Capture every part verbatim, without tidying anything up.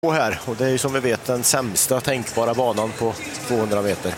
Och här, och det är ju som vi vet den sämsta tänkbara banan på tvåhundra meter.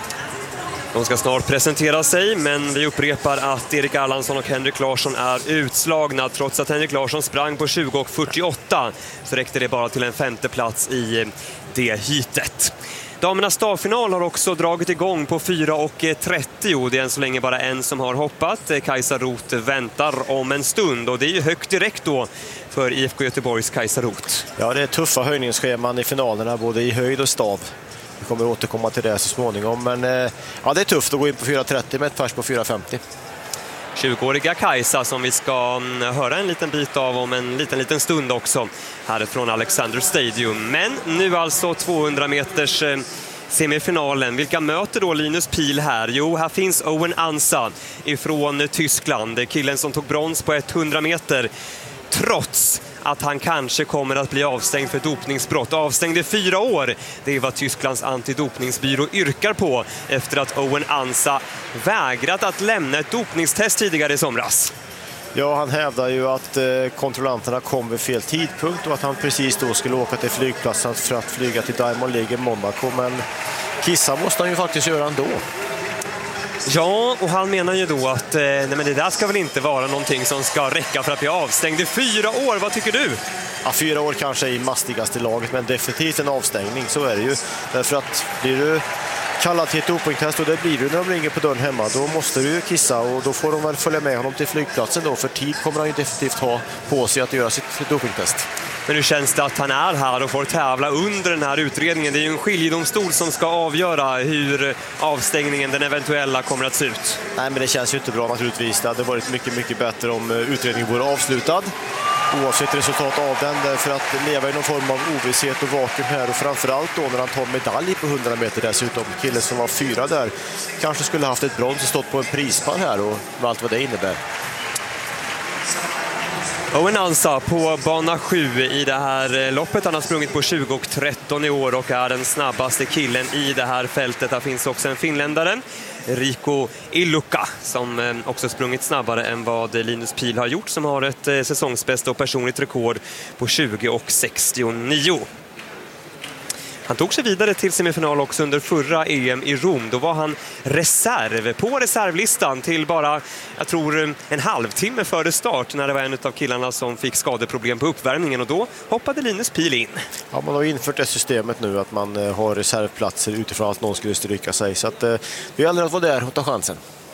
De ska snart presentera sig, men vi upprepar att Erik Erlandsson och Henrik Larsson är utslagna. Trots att Henrik Larsson sprang på tjugo fyrtioåtta så räckte det bara till en femte plats i det hitet. Damernas stavfinal har också dragit igång på fyra trettio. Det är än så länge bara en som har hoppat. Kajsa Roth väntar om en stund och det är ju högt direkt då för I F K Göteborgs Kajsa Roth. Ja, det är tuffa höjningsscheman i finalerna både i höjd och stav. Vi kommer återkomma till det så småningom, men ja, det är tufft att gå in på fyra trettio med ett pers på fyra femtio. tjugoåriga Kajsa som vi ska höra en liten bit av om en liten liten stund också härifrån Alexander Stadium. Men nu alltså tvåhundra meters semifinalen. Vilka möter då Linus Pihl här? Jo, här finns Owen Ansa ifrån Tyskland. Killen som tog brons på hundra meter. Trots att han kanske kommer att bli avstängd för dopningsbrott. Avstängd i fyra år. Det är vad Tysklands antidopningsbyrå yrkar på efter att Owen Ansa vägrat att lämna ett dopningstest tidigare i somras. Ja, han hävdar ju att eh, kontrollanterna kom vid fel tidpunkt och att han precis då skulle åka till flygplatsen för att flyga till Diamond League i Monaco. Men kissa måste han ju faktiskt göra ändå. Ja, och han menar ju då att eh, nej, men det där ska väl inte vara någonting som ska räcka för att bli avstängd i fyra år. Vad tycker du? Ja, fyra år kanske är i mastigaste laget, men definitivt en avstängning, så är det ju. Därför att blir du kallad till ett dopingtest, och det blir du när de ringer på dörren hemma, då måste du kissa och då får de väl följa med honom till flygplatsen då. För tid kommer han ju definitivt ha på sig att göra sitt dopingtest. Men hur känns det att han är här och får tävla under den här utredningen? Det är ju en skiljedomstol som ska avgöra hur avstängningen, den eventuella, kommer att se ut. Nej, men det känns ju inte bra naturligtvis. Det hade varit mycket, mycket bättre om utredningen vore avslutad. Oavsett resultat av den, därför att leva i någon form av ovisshet och vakuum här. Och framförallt då när han tar medalj på hundra meter dessutom. Killen som var fyra där kanske skulle haft ett brons och stått på en prispall här och allt vad det innebär. Owen Ansa på bana sju i det här loppet. Han har sprungit på tjugo tretton i år och är den snabbaste killen i det här fältet. Där finns också en finländare, Rico Ilukka, som också sprungit snabbare än vad Linus Pihl har gjort, som har ett säsongsbästa och personligt rekord på tjugo sextionio. Han tog sig vidare till semifinal också under förra E M i Rom. Då var han reserv på reservlistan till bara, jag tror, en halvtimme före start när det var en av killarna som fick skadeproblem på uppvärmningen. Och då hoppade Linus Pihl in. Ja, man har infört det systemet nu att man har reservplatser utifrån att någon skulle stryka sig. Så att, det gäller att vara där och ta chansen.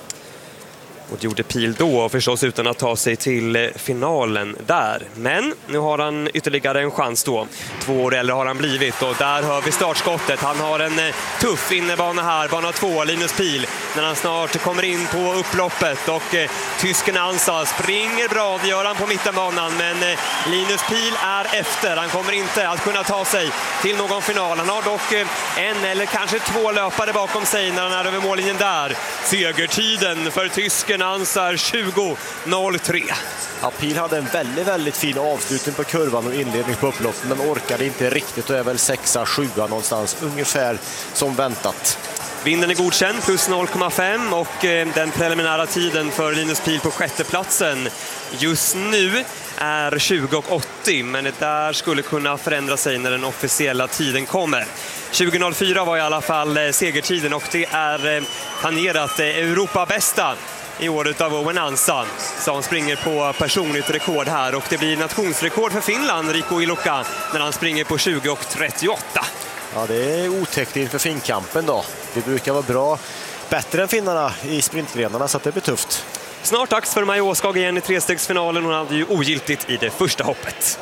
Och det gjorde Pihl då, förstås utan att ta sig till finalen där. Men nu har han ytterligare en chans då. Två år äldre har han blivit och där hör vi startskottet. Han har en tuff innebana här, bana två, Linus Pihl. När han snart kommer in på upploppet och eh, tysken Ansa springer bra, det gör han på mittenbanan. Men eh, Linus Pihl är efter, han kommer inte att kunna ta sig till någon final. Han har dock eh, en eller kanske två löpare bakom sig när han är över mållinjen där. Segertiden för tysken Ansa är tjugo noll tre. Ja, Pihl hade en väldigt, väldigt fin avslutning på kurvan och inledning på upploppet, men orkade inte riktigt och är väl sexa, sjua någonstans, ungefär som väntat. Vinden är godkänd, plus noll komma fem, och eh, den preliminära tiden för Linus Pihl på sjätteplatsen just nu är tjugo åttio, men det där skulle kunna förändra sig när den officiella tiden kommer. tjugo noll fyra var i alla fall eh, segertiden, och det är eh, planerat eh, Europa bästa i året av Owen Ansa, som springer på personligt rekord här, och det blir nationsrekord för Finland, Rico Ilukka, när han springer på tjugo trettioåtta. Ja, det är otäckt inför finkampen då. Det brukar vara bra, bättre än finnarna i sprintgrenarna, så att det blir tufft. Snart dags för Maja Åskag igen i trestegsfinalen. Hon hade ju ogiltigt i det första hoppet.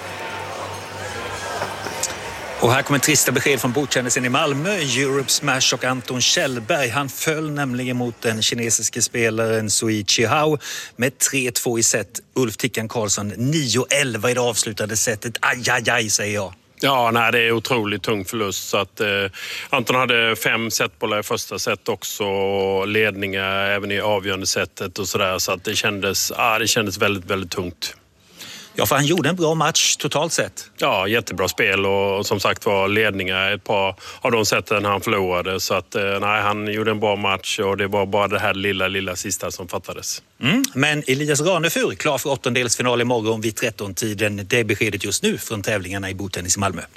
Och här kommer trista besked från bordkändisen i Malmö. Europe Smash och Anton Kjellberg. Han föll nämligen mot den kinesiske spelaren Sui Chihao med tre två i set. Ulf Tickan Karlsson nio elva i det avslutade setet. Aj, aj, aj, säger jag. Ja, nej, det är otroligt tung förlust. Så att, eh, Anton hade fem setbollar i första set också, och ledningar även i avgörande setet och sådär. Så att det kändes, ah, det kändes väldigt, väldigt tungt. Ja, för han gjorde en bra match totalt sett. Ja, jättebra spel, och som sagt var ledningar ett par av de sätten han förlorade. Så att nej, han gjorde en bra match, och det var bara det här lilla, lilla sista som fattades. Mm, men Elias Ranefur klar för åttondelsfinal imorgon vid tretton-tiden. Det är beskedet just nu från tävlingarna i bordtennis i Malmö.